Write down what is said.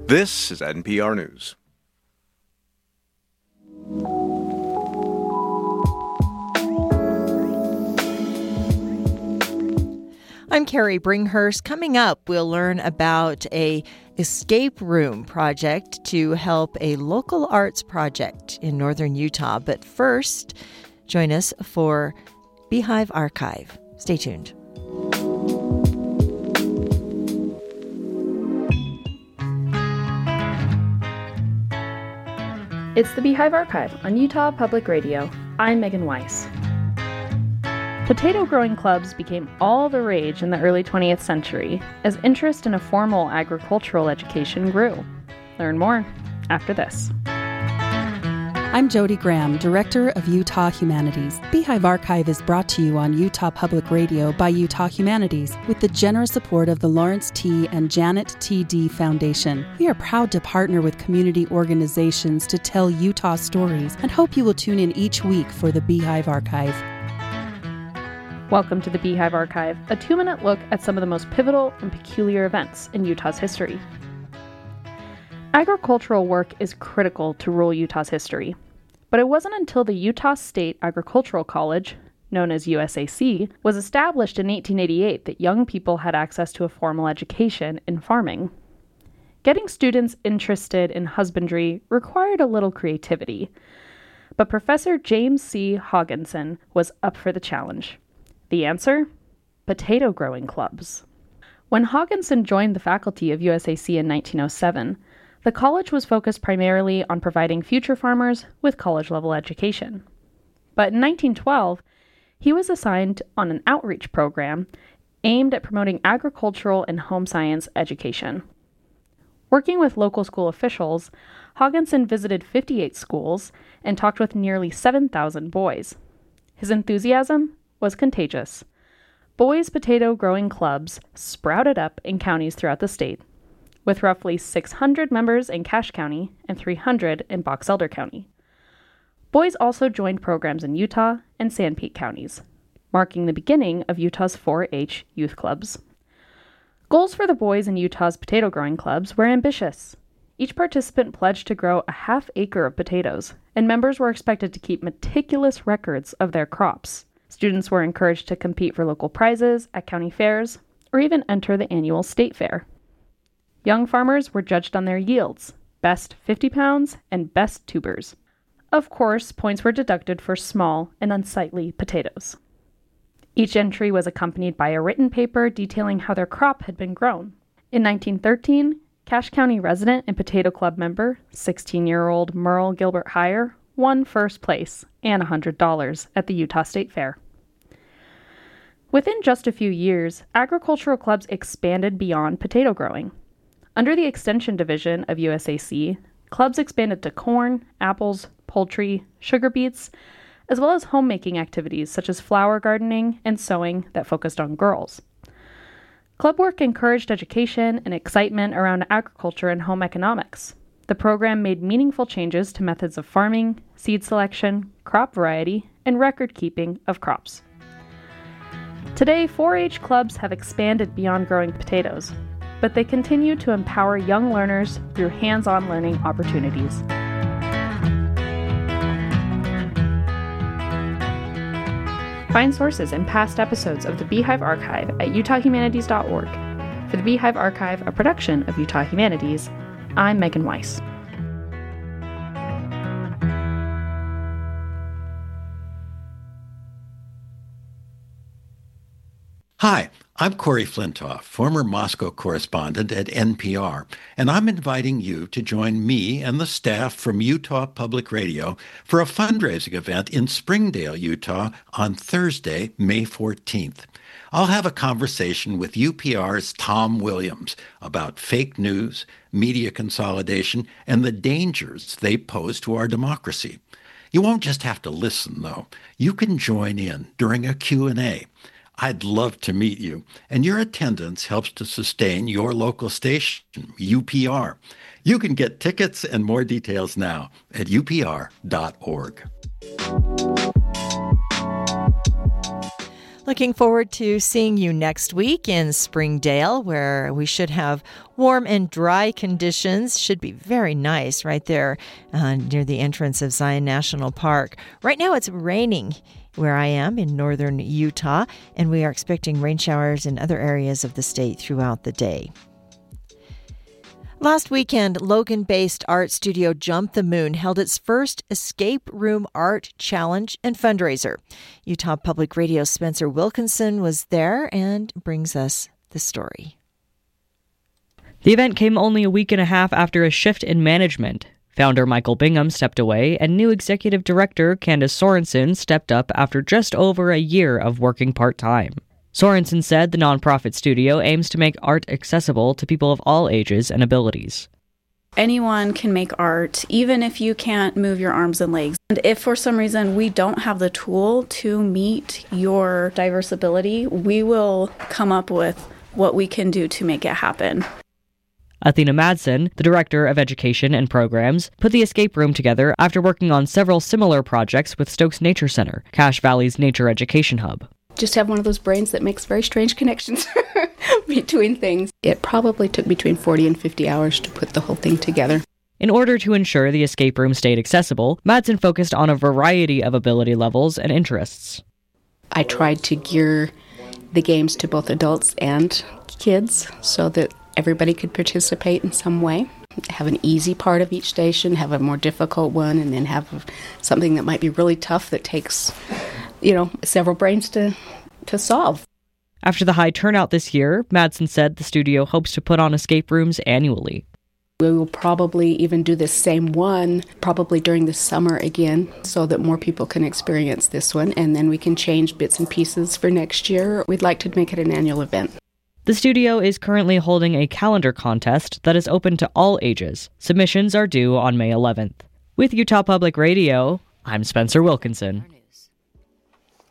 This is NPR News. I'm Carrie Bringhurst. Coming up, we'll learn about a escape room project to help a local arts project in northern Utah. But first, join us for Beehive Archive. Stay tuned. It's the Beehive Archive on Utah Public Radio. I'm Megan Weiss. Potato growing clubs became all the rage in the early 20th century as interest in a formal agricultural education grew. Learn more after this. I'm Jody Graham, Director of Utah Humanities. Beehive Archive is brought to you on Utah Public Radio by Utah Humanities with the generous support of the Lawrence T. and Janet T. D. Foundation. We are proud to partner with community organizations to tell Utah stories and hope you will tune in each week for the Beehive Archive. Welcome to the Beehive Archive, a 2-minute look at some of the most pivotal and peculiar events in Utah's history. Agricultural work is critical to rural Utah's history, but it wasn't until the Utah State Agricultural College, known as USAC, was established in 1888 that young people had access to a formal education in farming. Getting students interested in husbandry required a little creativity, but Professor James C. Hogginson was up for the challenge. The answer? Potato growing clubs. When Hogginson joined the faculty of USAC in 1907, the college was focused primarily on providing future farmers with college-level education. But in 1912, he was assigned on an outreach program aimed at promoting agricultural and home science education. Working with local school officials, Hogginson visited 58 schools and talked with nearly 7,000 boys. His enthusiasm was contagious. Boys' potato growing clubs sprouted up in counties throughout the state, with roughly 600 members in Cache County and 300 in Box Elder County. Boys also joined programs in Utah and Sanpete counties, marking the beginning of Utah's 4-H youth clubs. Goals for the boys in Utah's potato growing clubs were ambitious. Each participant pledged to grow a half acre of potatoes, and members were expected to keep meticulous records of their crops. Students were encouraged to compete for local prizes at county fairs, or even enter the annual state fair. Young farmers were judged on their yields, best 50 pounds and best tubers. Of course, points were deducted for small and unsightly potatoes. Each entry was accompanied by a written paper detailing how their crop had been grown. In 1913, Cache County resident and potato club member, 16-year-old Merle Gilbert Heyer, won first place and $100 at the Utah State Fair. Within just a few years, agricultural clubs expanded beyond potato growing. Under the Extension Division of USAC, clubs expanded to corn, apples, poultry, sugar beets, as well as homemaking activities such as flower gardening and sewing that focused on girls. Club work encouraged education and excitement around agriculture and home economics. The program made meaningful changes to methods of farming, seed selection, crop variety, and record keeping of crops. Today, 4-H clubs have expanded beyond growing potatoes, but they continue to empower young learners through hands-on learning opportunities. Find sources and past episodes of the Beehive Archive at utahhumanities.org. For the Beehive Archive, a production of Utah Humanities, I'm Megan Weiss. Hi, I'm Corey Flintoff, former Moscow correspondent at NPR, and I'm inviting you to join me and the staff from Utah Public Radio for a fundraising event in Springdale, Utah on Thursday, May 14th. I'll have a conversation with UPR's Tom Williams about fake news, media consolidation, and the dangers they pose to our democracy. You won't just have to listen, though. You can join in during a Q&A. I'd love to meet you, and your attendance helps to sustain your local station, UPR. You can get tickets and more details now at upr.org. Looking forward to seeing you next week in Springdale, where we should have warm and dry conditions. Should be very nice right there near the entrance of Zion National Park. Right now it's raining where I am in northern Utah, and we are expecting rain showers in other areas of the state throughout the day. Last weekend, Logan-based art studio Jump the Moon held its first escape room art challenge and fundraiser. Utah Public Radio's Spencer Wilkinson was there and brings us the story. The event came only a week and a half after a shift in management. Founder Michael Bingham stepped away, and new executive director Candace Sorensen stepped up after just over a year of working part-time. Sorensen said the nonprofit studio aims to make art accessible to people of all ages and abilities. Anyone can make art, even if you can't move your arms and legs. And if for some reason we don't have the tool to meet your diverse ability, we will come up with what we can do to make it happen. Athena Madsen, the Director of Education and Programs, put the escape room together after working on several similar projects with Stokes Nature Center, Cache Valley's nature education hub. Just have one of those brains that makes very strange connections between things. It probably took between 40 and 50 hours to put the whole thing together. In order to ensure the escape room stayed accessible, Madsen focused on a variety of ability levels and interests. I tried to gear the games to both adults and kids so that everybody could participate in some way. Have an easy part of each station, have a more difficult one, and then have something that might be really tough that takes, several brains to solve. After the high turnout this year, Madsen said the studio hopes to put on escape rooms annually. We will probably even do this same one, probably during the summer again, so that more people can experience this one, and then we can change bits and pieces for next year. We'd like to make it an annual event. The studio is currently holding a calendar contest that is open to all ages. Submissions are due on May 11th. With Utah Public Radio, I'm Spencer Wilkinson.